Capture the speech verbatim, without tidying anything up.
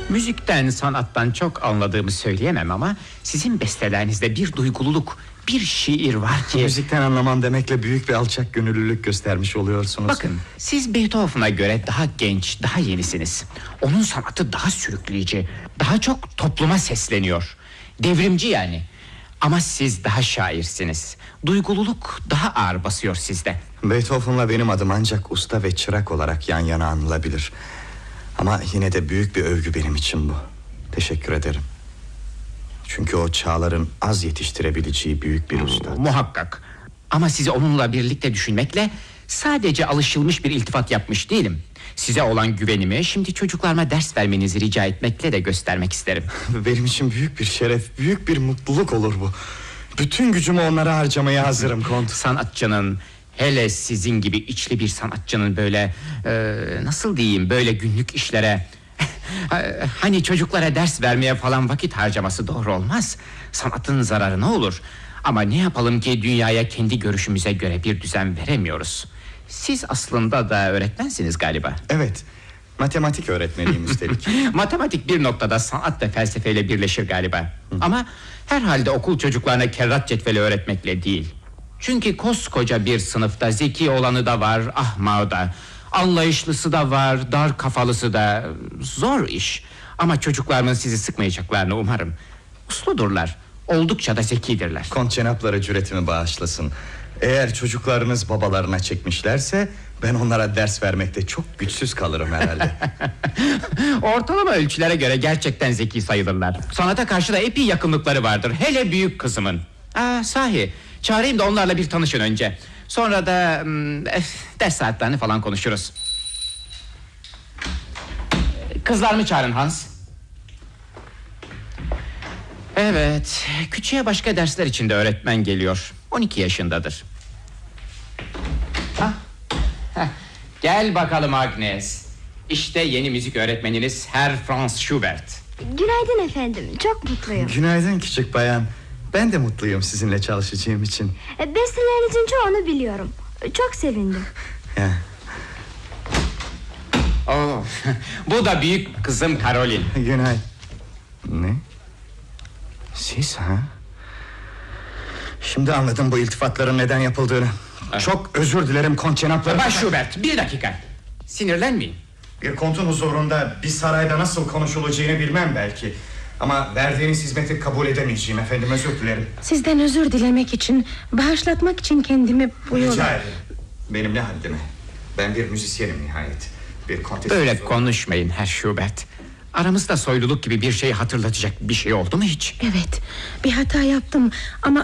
Müzikten, sanattan çok anladığımı söyleyemem ama sizin bestelerinizde bir duygululuk, bir şiir var ki... Müzikten anlamam demekle büyük bir alçak gönüllülük göstermiş oluyorsunuz. Bakın, siz Beethoven'a göre daha genç, daha yenisiniz. Onun sanatı daha sürükleyici, daha çok topluma sesleniyor. Devrimci yani. Ama siz daha şairsiniz. Duygululuk daha ağır basıyor sizde. Beethoven'la benim adım ancak usta ve çırak olarak yan yana anılabilir. Ama yine de büyük bir övgü benim için bu. Teşekkür ederim. Çünkü o çağların az yetiştirebileceği büyük bir usta. Muhakkak. Ama sizi onunla birlikte düşünmekle sadece alışılmış bir iltifat yapmış değilim. Size olan güvenimi şimdi çocuklarıma ders vermenizi rica etmekle de göstermek isterim. Benim için büyük bir şeref, büyük bir mutluluk olur bu. Bütün gücümü onlara harcamaya hazırım Kont. Sanatçının, hele sizin gibi içli bir sanatçının böyle e, nasıl diyeyim, böyle günlük işlere, hani çocuklara ders vermeye falan vakit harcaması doğru olmaz. Sanatın zararı ne olur? Ama ne yapalım ki dünyaya kendi görüşümüze göre bir düzen veremiyoruz. Siz aslında da öğretmensiniz galiba. Evet, matematik öğretmeniyim üstelik. Matematik bir noktada sanat ve felsefeyle birleşir galiba. Hı. Ama herhalde okul çocuklarına kerrat cetveli öğretmekle değil. Çünkü koskoca bir sınıfta zeki olanı da var, ahmağı da, anlayışlısı da var, dar kafalısı da. Zor iş. Ama çocuklarımın sizi sıkmayacaklarını umarım. Usludurlar, oldukça da zekidirler. Kont cenapları cüretimi bağışlasın. Eğer çocuklarınız babalarına çekmişlerse ben onlara ders vermekte çok güçsüz kalırım herhalde. Ortalama ölçülere göre gerçekten zeki sayılırlar. Sanata karşı da epey yakınlıkları vardır. Hele büyük kızımın. Aa, sahi çağırayım da onlarla bir tanışın önce. Sonra da eh, ders saatlerini falan konuşuruz. Kızlarımı çağırın Hans. Evet, küçüğe başka dersler için de öğretmen geliyor. on iki yaşındadır. Hah. Heh. Gel bakalım Agnes. İşte yeni müzik öğretmeniniz Herr Franz Schubert. Günaydın efendim, çok mutluyum. Günaydın küçük bayan. Ben de mutluyum sizinle çalışacağım için. Bestelerinizin çoğunu biliyorum. Çok sevindim. Ya. Oh, bu da büyük kızım Caroline. Günaydın. Ne? Siz ha? Şimdi anladım bu iltifatların neden yapıldığını. Evet. Çok özür dilerim Kont cenapları. Bay Schubert, bir dakika. Sinirlenmeyin. Bir kontun huzurunda bir sarayda nasıl konuşulacağını bilmem belki. Ama verdiğiniz hizmeti kabul edemeyeceğim efendim, özür dilerim. Sizden özür dilemek için, bağışlatmak için kendimi bu yola... Rica ederim. Benim ne haddime. Ben bir müzisyenim nihayet. Bir kontes... Böyle konuşmayın Herr Schubert. Aramızda soyluluk gibi bir şey hatırlatacak bir şey oldu mu hiç? Evet, bir hata yaptım ama